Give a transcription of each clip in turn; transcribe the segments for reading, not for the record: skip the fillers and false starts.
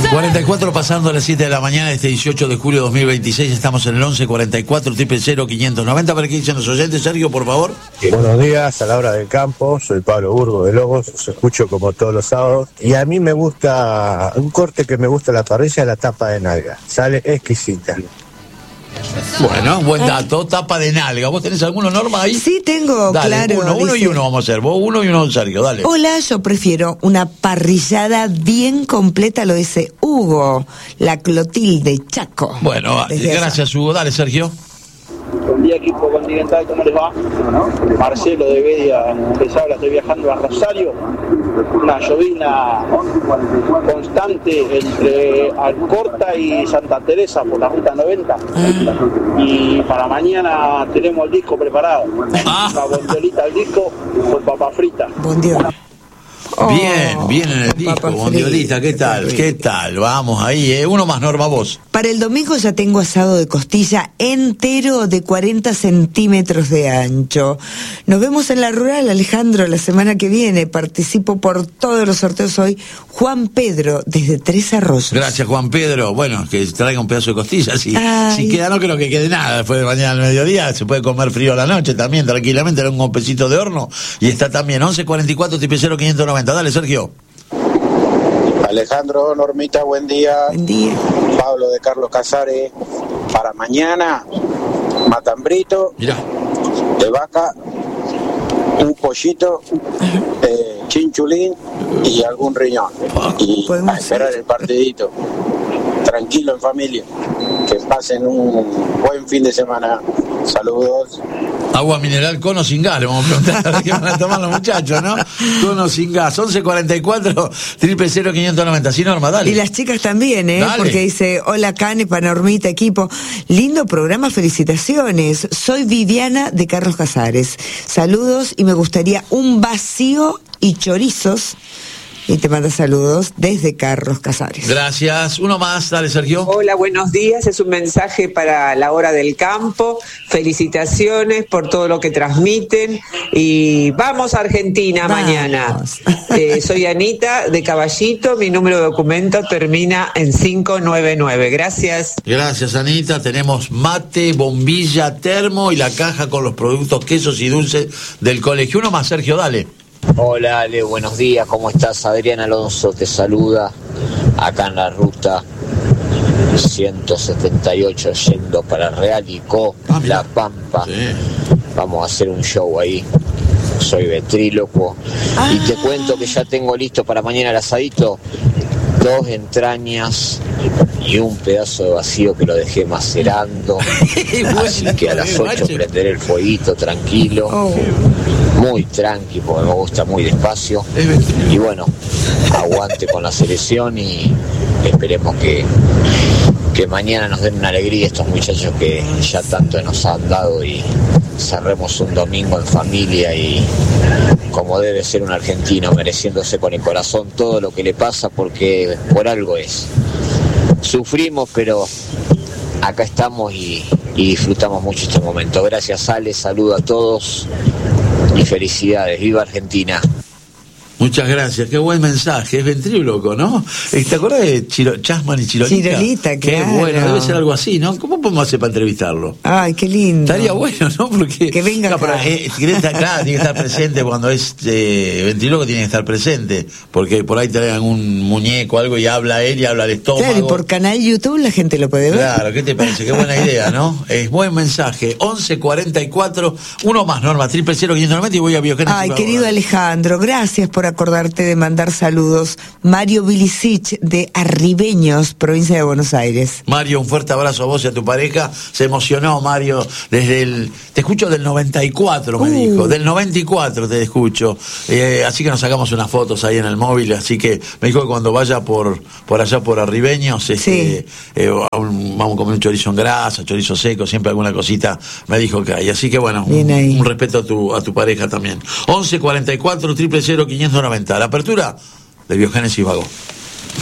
44 pasando a las 7 de la mañana, este 18 de julio de 2026, estamos en el 11 44 000 590. ¿Para qué dicen los oyentes, Sergio, por favor? Buenos días, a la hora del campo, soy Pablo Burgo de Lobos, os escucho como todos los sábados, y a mí me gusta, un corte que me gusta la parrilla, la tapa de nalga, sale exquisita. Bueno, buen dato, tapa de nalga. ¿Vos tenés alguna norma ahí? Sí, tengo, dale, claro. Uno dice, y uno vamos a hacer. Vos uno y uno, Sergio, dale. Hola, yo prefiero una parrillada bien completa, lo dice Hugo, la Clotilde Chaco. Bueno, gracias, Hugo. Dale, Sergio. Buen día, equipo continental, ¿cómo les va? Marcelo de Bedia, les habla, estoy viajando a Rosario. Una llovina constante entre Alcorta y Santa Teresa por la ruta 90. Y para mañana tenemos el disco preparado. La bondiolita al disco con papa frita. Bondiola. Bien en el disco, bondiolita, ¿qué tal? Vamos ahí, uno más, Norma, vos. Para el domingo ya tengo asado de costilla entero de 40 centímetros de ancho. Nos vemos en la rural, Alejandro, la semana que viene. Participo por todos los sorteos hoy. Juan Pedro, desde Tres Arroyos. Gracias, Juan Pedro. Bueno, que traiga un pedazo de costilla. Si queda, no creo que quede nada. Después de mañana al mediodía se puede comer frío a la noche también, tranquilamente, un golpecito de horno. Y está también 11 44 000 590. Dale, Sergio. Alejandro, Normita, buen día. Buen día. Pablo de Carlos Casares. Para mañana, matambrito. Mirá. De vaca, un pollito, chinchulín y algún riñón. Y a esperar el partidito. Tranquilo en familia. Que pasen un buen fin de semana. Saludos. Agua mineral con o sin gas, le vamos a preguntar qué van a tomar los muchachos, ¿no? Con o sin gas. 11 44 000 590. Sí, Norma, dale. Y las chicas también, Dale. Porque dice, hola Canepa, Normita, equipo. Lindo programa, felicitaciones. Soy Viviana de Carlos Casares. Saludos y me gustaría un vacío y chorizos. Y te manda saludos desde Carlos Casares. Gracias. Uno más, dale, Sergio. Hola, buenos días. Es un mensaje para la hora del campo. Felicitaciones por todo lo que transmiten. Y vamos a Argentina mañana. Soy Anita de Caballito. Mi número de documento termina en 599. Gracias. Gracias, Anita. Tenemos mate, bombilla, termo y la caja con los productos, quesos y dulces del colegio. Uno más, Sergio, dale. Hola Ale, buenos días, ¿cómo estás? Adrián Alonso te saluda acá en la ruta 178 yendo para Realicó, La Pampa. Sí. Vamos a hacer un show ahí. Soy ventrílocuo y te cuento que ya tengo listo para mañana el asadito 2 entrañas y un pedazo de vacío que lo dejé macerando. Así que a las 8 prenderé el fueguito tranquilo. Muy tranqui porque me gusta muy despacio. Y bueno, aguante con la selección y esperemos que mañana nos den una alegría estos muchachos que ya tanto nos han dado y cerremos un domingo en familia y como debe ser un argentino, mereciéndose con el corazón todo lo que le pasa porque por algo es. Sufrimos, pero acá estamos y disfrutamos mucho este momento. Gracias, Ale, saludo a todos y felicidades. ¡Viva Argentina! Muchas gracias, qué buen mensaje, es ventríloco, ¿no? ¿Te acuerdas de Chasman y Chirolita? Chirolita, claro. Qué bueno, debe ser algo así, ¿no? ¿Cómo podemos hacer para entrevistarlo? Ay, qué lindo. Estaría bueno, ¿no? Porque que venga acá. Si quiere estar acá, tiene que estar presente cuando es ventríloco, tiene que estar presente, porque por ahí traen algún muñeco, algo y habla él y habla el estómago. Claro, y por canal YouTube la gente lo puede ver. Claro, ¿qué te parece? Qué buena idea, ¿no? Es buen mensaje. 11 44, uno más, Norma, 000 590 y voy a Biogénesis. Ay, querido Alejandro, gracias por acordarte de mandar saludos. Mario Vilicic de Arribeños, provincia de Buenos Aires. Mario, un fuerte abrazo a vos y a tu pareja. Se emocionó, Mario, desde te escucho del 94, me dijo. Del 94 te escucho. Así que nos sacamos unas fotos ahí en el móvil. Así que me dijo que cuando vaya por allá por Arribeños, sí. Vamos a comer un chorizo en grasa, chorizo seco, siempre alguna cosita me dijo que hay. Así que bueno, un respeto a tu pareja también. 11 44 000 590. La apertura de Biogénesis Vago.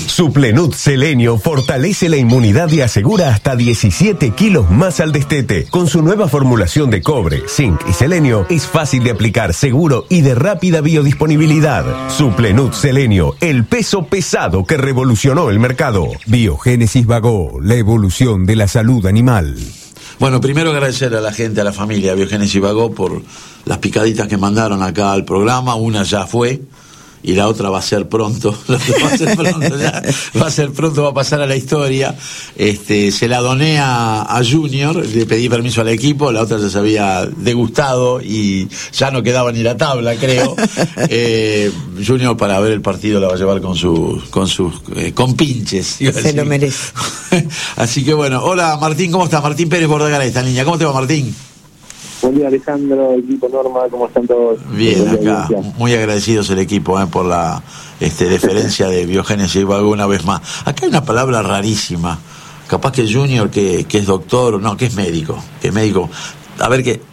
Suplenut Selenio fortalece la inmunidad y asegura hasta 17 kilos más al destete. Con su nueva formulación de cobre, zinc y selenio, es fácil de aplicar, seguro y de rápida biodisponibilidad. Suplenut Selenio, el peso pesado que revolucionó el mercado. Biogénesis Bagó, la evolución de la salud animal. Bueno, primero agradecer a la gente, a la familia Biogénesis Bagó por las picaditas que mandaron acá al programa. Una ya fue y la otra va a ser pronto. Va a ser pronto, va a pasar a la historia. Se la doné a Junior, le pedí permiso al equipo, la otra ya se había degustado y ya no quedaba ni la tabla, creo. Junior para ver el partido la va a llevar con sus compinches. Se lo merece. Así que bueno, hola Martín, ¿cómo estás? Martín Pérez Bordagaray, esta niña. ¿Cómo te va, Martín? Buen día, Alejandro, equipo Norma, ¿cómo están todos? Bien, acá, muy agradecidos el equipo por la deferencia de Biogénesis Bagó una vez más. Acá hay una palabra rarísima, capaz que Junior, que es doctor, no, que es médico, a ver, que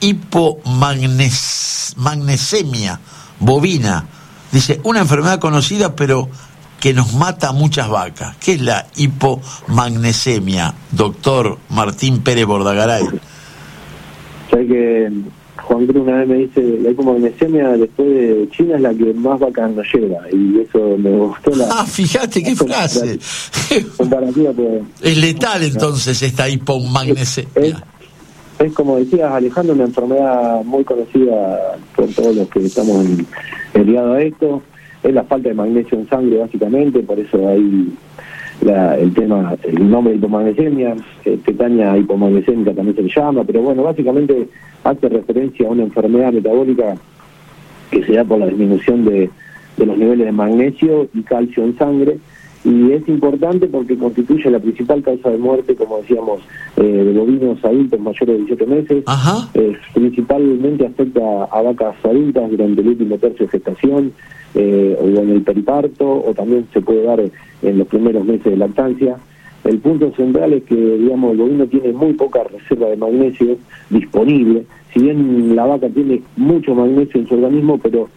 hipomagnesemia bovina, dice, una enfermedad conocida pero que nos mata a muchas vacas. ¿Qué es la hipomagnesemia, doctor Martín Pérez Bordagaray? Sabes que Juan Cruz una vez me dice, la hipomagnesemia después de China es la que más vacas nos lleva, y eso me gustó. Fíjate qué frase. Comparativa, es letal entonces esta hipomagnesemia. Es como decías, Alejandro, una enfermedad muy conocida por todos los que estamos ligados a esto. Es la falta de magnesio en sangre, básicamente, por eso hay el nombre de hipomagnesemia, tetania hipomagnesémica también se le llama, pero bueno, básicamente hace referencia a una enfermedad metabólica que se da por la disminución de los niveles de magnesio y calcio en sangre, y es importante porque constituye la principal causa de muerte, como decíamos, de bovinos adultos mayores de 18 meses. Principalmente afecta a vacas adultas durante el último tercio de gestación, o en el periparto, o también se puede dar en los primeros meses de lactancia. El punto central es que, digamos, el bovino tiene muy poca reserva de magnesio disponible. Si bien la vaca tiene mucho magnesio en su organismo, pero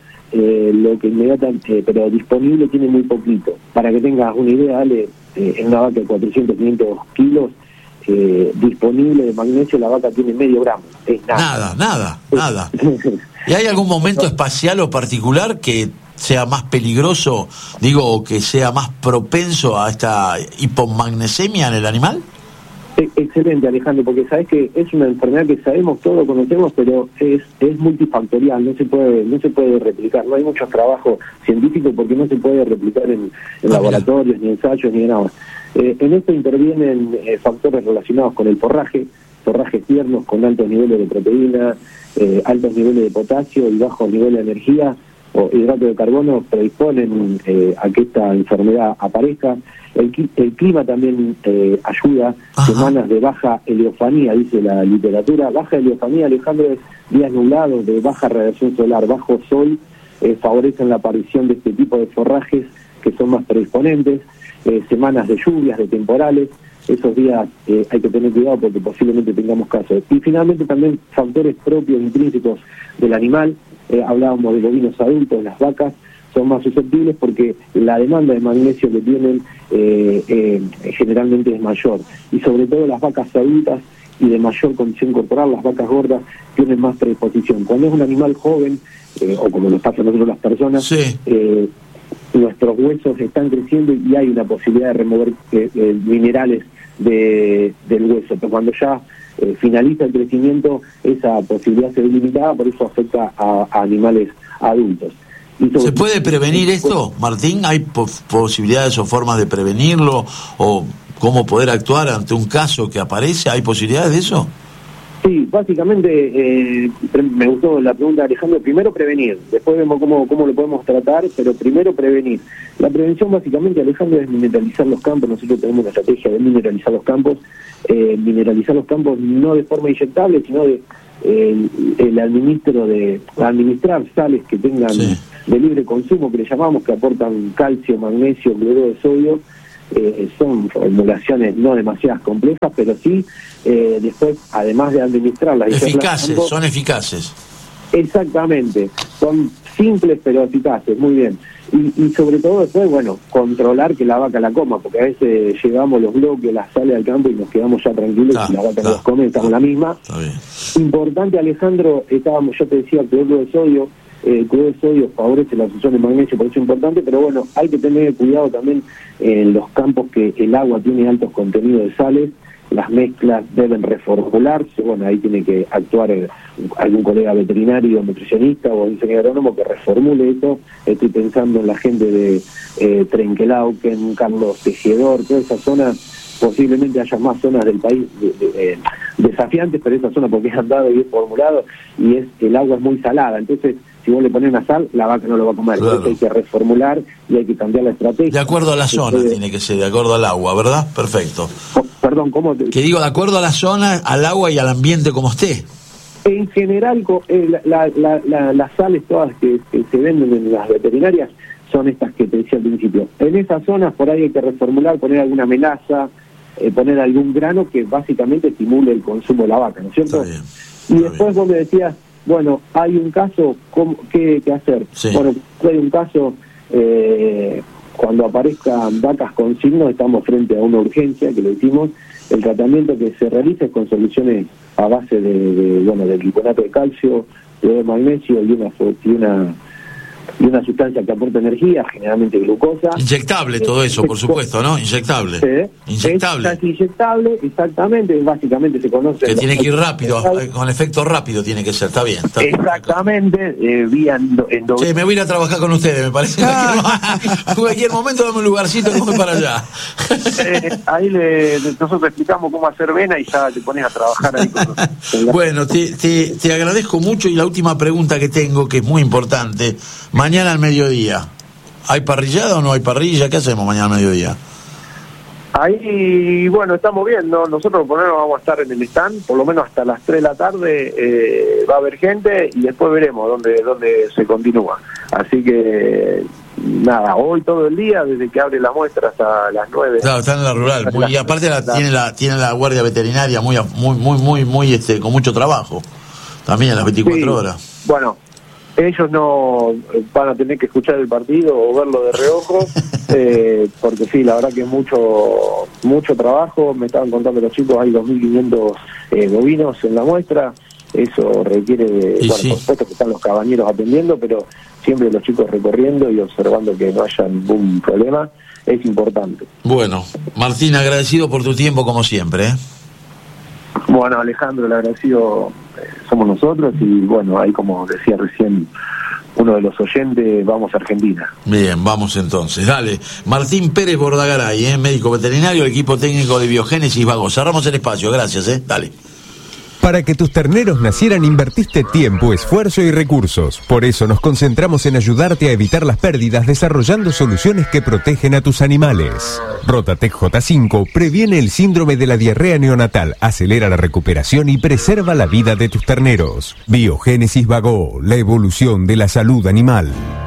pero disponible tiene muy poquito. Para que tengas una idea, Ale, en una vaca de 400-500 kilos, disponible de magnesio, la vaca tiene medio gramo. Es nada. ¿Y hay algún momento espacial o particular que sea más peligroso, o que sea más propenso a esta hipomagnesemia en el animal? Excelente, Alejandro, porque sabes que es una enfermedad que sabemos, todos conocemos, pero es multifactorial, no se puede replicar, no hay muchos trabajos científicos porque no se puede replicar en laboratorios, ni ensayos, ni nada. En esto intervienen factores relacionados con el forrajes tiernos con altos niveles de proteína, altos niveles de potasio y bajos niveles de energía o hidrato de carbono predisponen a que esta enfermedad aparezca. El clima también ayuda. Semanas de baja heliofanía, dice la literatura. Baja heliofanía, Alejandro, es días nublados de baja radiación solar, bajo sol, favorecen la aparición de este tipo de forrajes que son más predisponentes. Semanas de lluvias, de temporales, esos días hay que tener cuidado porque posiblemente tengamos casos. Y finalmente también factores propios, intrínsecos del animal. Hablábamos de bovinos adultos, las vacas son más susceptibles porque la demanda de magnesio que tienen generalmente es mayor, y sobre todo las vacas adultas y de mayor condición corporal, las vacas gordas, tienen más predisposición. Cuando es un animal joven, o como nos pasa a nosotros las personas, nuestros huesos están creciendo y hay una posibilidad de remover minerales del hueso, pero cuando ya finaliza el crecimiento, esa posibilidad se ve limitada, por eso afecta a animales adultos. ¿Se puede prevenir esto, Martín? ¿Hay posibilidades o formas de prevenirlo? ¿O cómo poder actuar ante un caso que aparece? ¿Hay posibilidades de eso? Sí, básicamente me gustó la pregunta de Alejandro. Primero prevenir, después vemos cómo lo podemos tratar, pero primero prevenir. La prevención básicamente, Alejandro, es mineralizar los campos. Nosotros tenemos una estrategia de mineralizar los campos. Mineralizar los campos no de forma inyectable, sino de administrar sales que tengan de libre consumo, que le llamamos, que aportan calcio, magnesio, cloruro de sodio. Son formulaciones no demasiadas complejas, pero sí después, además de administrarlas, son eficaces. Exactamente, son simples pero eficaces, muy bien. Y sobre todo después, bueno, controlar que la vaca la coma, porque a veces llevamos los bloques, las sales al campo y nos quedamos ya tranquilos y la vaca no las come, estamos la misma. Importante, Alejandro, yo te decía que el cloruro de sodio favorece la absorción de magnesio, por eso es importante, pero bueno, hay que tener cuidado también en los campos que el agua tiene altos contenidos de sales. Las mezclas deben reformularse, bueno, ahí tiene que actuar algún colega veterinario, nutricionista o ingeniero agrónomo que reformule eso. Estoy pensando en la gente de Trenquelauquen, Carlos Tejedor, toda esa zona. Posiblemente haya más zonas del país desafiantes, pero esa zona porque es andado y es formulado y el agua es muy salada, entonces si vos le pones una sal, la vaca no lo va a comer. Claro. Entonces hay que reformular y hay que cambiar la estrategia. De acuerdo a la zona tiene que ser, de acuerdo al agua, ¿verdad? Perfecto. Perdón, ¿cómo Que digo, de acuerdo a la zona, al agua y al ambiente como esté. En general, las sales todas que se venden en las veterinarias son estas que te decía al principio. En esas zonas por ahí hay que reformular, poner alguna melaza, poner algún grano que básicamente estimule el consumo de la vaca, ¿no es cierto? Y después vos me decías, bueno, hay un caso, ¿qué hacer? Sí. Bueno, hay un caso, cuando aparezcan vacas con signos, estamos frente a una urgencia, que lo hicimos, el tratamiento que se realiza es con soluciones a base de gliconato de calcio, de magnesio y una sustancia que aporta energía, generalmente glucosa. Inyectable todo eso, por supuesto, ¿no? Inyectable. Inyectable. Es inyectable, exactamente, básicamente se conoce. Que tiene que ir rápido, con efecto rápido tiene que ser, está bien. Exactamente, vía endogamia. Sí, me voy a ir a trabajar con ustedes, me parece. En cualquier momento dame un lugarcito y voy para allá. Ahí nosotros explicamos cómo hacer vena y ya te pones a trabajar ahí con Bueno, te agradezco mucho y la última pregunta que tengo, que es muy importante. Mañana al mediodía, ¿hay parrillada o no hay parrilla? ¿Qué hacemos mañana al mediodía? Ahí, bueno, estamos viendo, nosotros por lo menos vamos a estar en el stand, por lo menos hasta las 3 de la tarde va a haber gente y después veremos dónde se continúa. Muy que, nada, hoy todo el día, desde que abre la muestra hasta las 9. Claro, está en la rural, y aparte tiene la guardia veterinaria muy con mucho trabajo, también a las 24 horas. Bueno, ellos no van a tener que escuchar el partido o verlo de reojo, porque sí, la verdad que es mucho trabajo. Me estaban contando los chicos, hay 2.500 bovinos en la muestra. Eso requiere por supuesto que están los cabañeros atendiendo, pero siempre los chicos recorriendo y observando que no haya ningún problema, es importante. Bueno, Martín, agradecido por tu tiempo como siempre. Bueno, Alejandro, el agradecido somos nosotros y bueno, ahí como decía recién uno de los oyentes, vamos a Argentina. Bien, vamos entonces, dale. Martín Pérez Bordagaray, médico veterinario, el equipo técnico de Biogénesis Vago. Cerramos el espacio, gracias, dale. Para que tus terneros nacieran invertiste tiempo, esfuerzo y recursos. Por eso nos concentramos en ayudarte a evitar las pérdidas desarrollando soluciones que protegen a tus animales. Rotatec J5 previene el síndrome de la diarrea neonatal, acelera la recuperación y preserva la vida de tus terneros. Biogénesis Vago, la evolución de la salud animal.